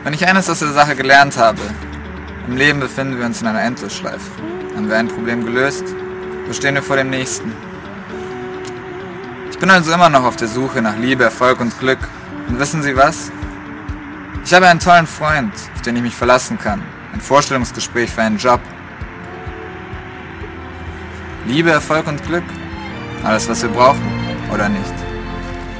Wenn ich eines aus der Sache gelernt habe: Im Leben befinden wir uns in einer Endlosschleife. Haben wir ein Problem gelöst, so stehen wir vor dem nächsten. Ich bin also immer noch auf der Suche nach Liebe, Erfolg und Glück. Und wissen Sie was? Ich habe einen tollen Freund, auf den ich mich verlassen kann. Ein Vorstellungsgespräch für einen Job. Liebe, Erfolg und Glück. Alles, was wir brauchen, oder nicht?